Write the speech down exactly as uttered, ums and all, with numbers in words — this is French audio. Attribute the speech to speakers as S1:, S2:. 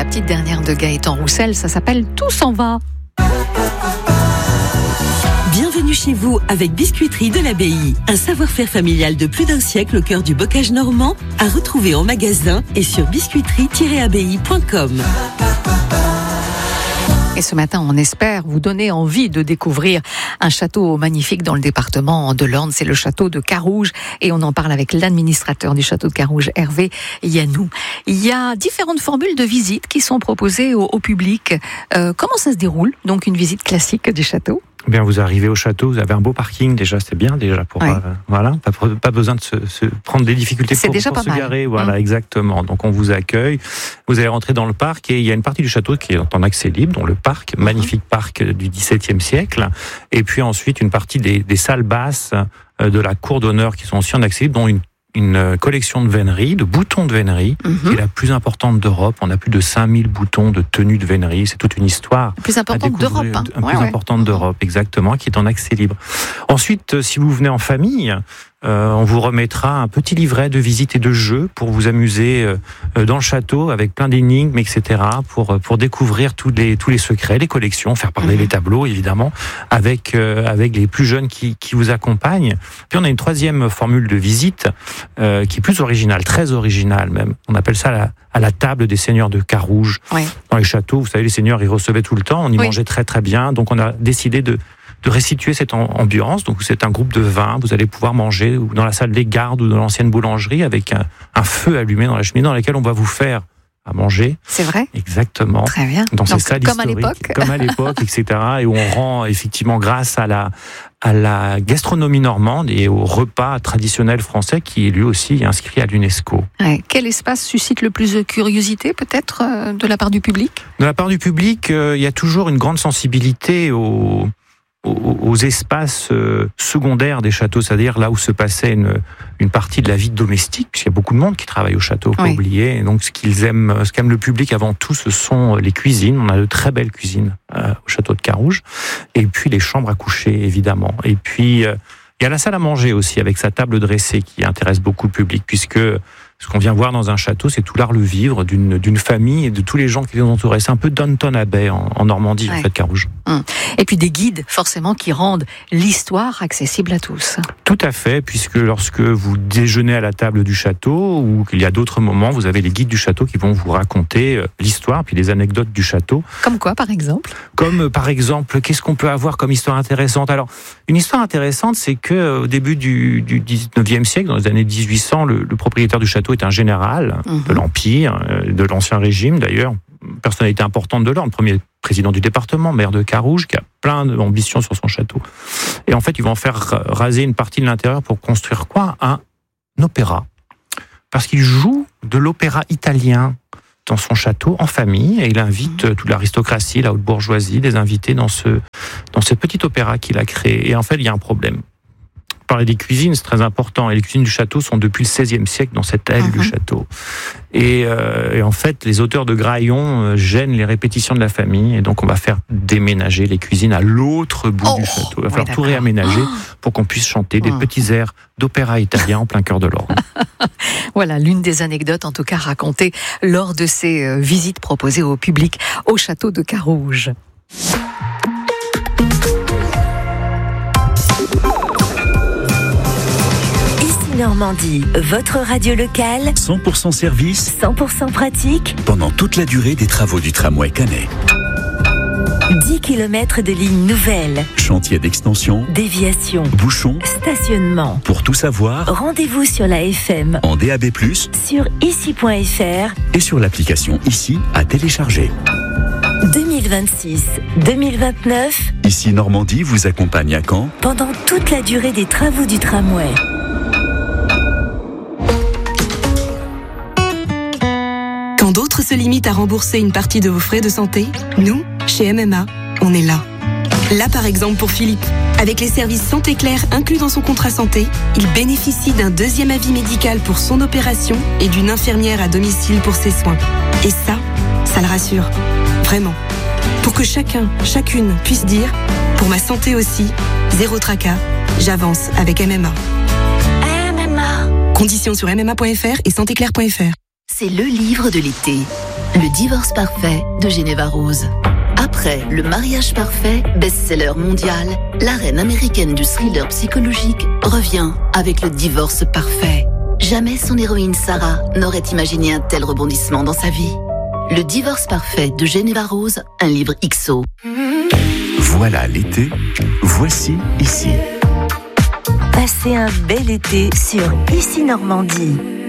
S1: petite dernière de Gaëtan Roussel, ça s'appelle Tout s'en va.
S2: Bienvenue chez vous avec Biscuiterie de l'Abbaye. Un savoir-faire familial de plus d'un siècle au cœur du bocage normand, à retrouver en magasin et sur biscuiterie tiret abbaye point com.
S1: Et ce matin, on espère vous donner envie de découvrir un château magnifique dans le département de l'Orne. C'est le château de Carouge et on en parle avec l'administrateur du château de Carouge, Hervé Yanou. Il y a différentes formules de visite qui sont proposées au, au public. Euh, comment ça se déroule, donc une visite classique du château ?
S3: Eh bien, vous arrivez au château, vous avez un beau parking, déjà, c'est bien, déjà, pour,
S1: ouais.
S3: euh, voilà, pas, pas besoin de se, se prendre des difficultés
S1: c'est
S3: pour,
S1: déjà
S3: pour
S1: pas
S3: se
S1: mal.
S3: garer, voilà,
S1: mmh.
S3: exactement. Donc, on vous accueille, vous allez rentrer dans le parc et il y a une partie du château qui est en accès libre, dont le parc, mmh. magnifique parc du dix-septième siècle, et puis ensuite une partie des, des salles basses de la cour d'honneur qui sont aussi en accès libre, dont une une collection de véneries, de boutons de véneries, mm-hmm. qui est la plus importante d'Europe. On a plus de cinq mille boutons de tenues de véneries. C'est toute une histoire.
S1: La plus importante d'Europe. Hein.
S3: La
S1: ouais,
S3: plus
S1: ouais.
S3: importante d'Europe, exactement, qui est en accès libre. Ensuite, si vous venez en famille, euh, on vous remettra un petit livret de visite et de jeux pour vous amuser euh, dans le château avec plein d'énigmes, et cetera, pour, pour découvrir tous les, tous les secrets, les collections, faire parler mm-hmm. les tableaux, évidemment, avec, euh, avec les plus jeunes qui, qui vous accompagnent. Puis on a une troisième formule de visite euh, qui est plus originale, très originale même. On appelle ça la, à la table des seigneurs de Carouge. Oui. Dans les châteaux, vous savez, les seigneurs, ils recevaient tout le temps, on y oui. mangeait très très bien, donc on a décidé de de restituer cette ambiance. Donc c'est un groupe de vingt, vous allez pouvoir manger ou dans la salle des gardes ou dans l'ancienne boulangerie avec un, un feu allumé dans la cheminée dans laquelle on va vous faire à manger.
S1: C'est vrai ?
S3: Exactement.
S1: Très bien.
S3: Dans ces
S1: Donc,
S3: salles
S1: comme à
S3: historiques,
S1: l'époque.
S3: Comme à l'époque, et cetera. Et où on rend effectivement grâce à la, à la gastronomie normande et au repas traditionnel français qui est lui aussi inscrit à l'UNESCO.
S1: Ouais. Quel espace suscite le plus de curiosité peut-être euh, de la part du public ?
S3: De la part du public, euh, il y a toujours une grande sensibilité au... aux espaces secondaires des châteaux, c'est-à-dire là où se passait une, une partie de la vie domestique, puisqu'il y a beaucoup de monde qui travaille au château, faut pas oublier. Et donc ce qu'ils aiment, ce qu'aime le public avant tout, ce sont les cuisines. On a de très belles cuisines euh, au château de Carouge. Et puis les chambres à coucher, évidemment. Et puis euh, il y a la salle à manger aussi, avec sa table dressée qui intéresse beaucoup le public, puisque ce qu'on vient voir dans un château, c'est tout l'art le vivre d'une, d'une famille et de tous les gens qui les entourent. C'est un peu Downton Abbey en, en Normandie, ouais. en fait, Carouge.
S1: Hum. Et puis des guides, forcément, qui rendent l'histoire accessible à tous.
S3: Tout à fait, puisque lorsque vous déjeunez à la table du château ou qu'il y a d'autres moments, vous avez les guides du château qui vont vous raconter l'histoire, puis les anecdotes du château.
S1: Comme quoi, par exemple ?
S3: Comme, par exemple, qu'est-ce qu'on peut avoir comme histoire intéressante ? Alors, une histoire intéressante, c'est que au début du, du dix-neuvième siècle, dans les années dix-huit cents, le, le propriétaire du château est un général mmh. de l'Empire, de l'Ancien Régime d'ailleurs, personnalité importante de l'Orne, premier président du département, maire de Carouge, qui a plein d'ambitions sur son château. Et en fait, ils vont faire raser une partie de l'intérieur pour construire quoi ? Un opéra. Parce qu'il joue de l'opéra italien dans son château en famille, et il invite mmh. toute l'aristocratie, la haute bourgeoisie, des invités dans ce, dans ce petit opéra qu'il a créé. Et en fait, il y a un problème. Parler des cuisines, c'est très important. Et les cuisines du château sont depuis le seizième siècle dans cette aile mmh. du château. Et, euh, et en fait, les auteurs de Graillon euh, gênent les répétitions de la famille. Et donc, on va faire déménager les cuisines à l'autre bout oh, du château. Il va falloir oui, tout réaménager oh. pour qu'on puisse chanter des oh. petits airs d'opéra italien en plein cœur de l'Orne.
S1: Voilà, l'une des anecdotes, en tout cas, racontées lors de ces euh, visites proposées au public au château de Carouge.
S4: Normandie, votre radio locale,
S5: cent pour cent service,
S4: cent pour cent pratique,
S5: pendant toute la durée des travaux du tramway Canet.
S4: dix kilomètres de lignes nouvelles,
S5: chantier d'extension,
S4: déviation,
S5: bouchons,
S4: stationnement.
S5: Pour tout savoir,
S4: rendez-vous sur la F M,
S5: en D A B plus,
S4: sur ici point F R
S5: et sur l'application Ici à télécharger.
S4: deux mille vingt-six deux mille vingt-neuf,
S5: Ici Normandie vous accompagne à Caen
S4: pendant toute la durée des travaux du tramway.
S6: Quand d'autres se limitent à rembourser une partie de vos frais de santé, nous, chez M M A, on est là. Là, par exemple, pour Philippe. Avec les services Santé Claire inclus dans son contrat santé, il bénéficie d'un deuxième avis médical pour son opération et d'une infirmière à domicile pour ses soins. Et ça, ça le rassure. Vraiment. Pour que chacun, chacune puisse dire, pour ma santé aussi, zéro tracas, j'avance avec M M A.
S4: M M A.
S6: Conditions sur m m a point f r et santé claire point f r.
S4: C'est le livre de l'été. Le divorce parfait de Geneva Rose. Après Le mariage parfait, best-seller mondial, la reine américaine du thriller psychologique revient avec Le divorce parfait. Jamais son héroïne Sarah n'aurait imaginé un tel rebondissement dans sa vie. Le divorce parfait de Geneva Rose, un livre X O.
S5: Voilà l'été, voici ici.
S4: Passez un bel été sur Ici Normandie.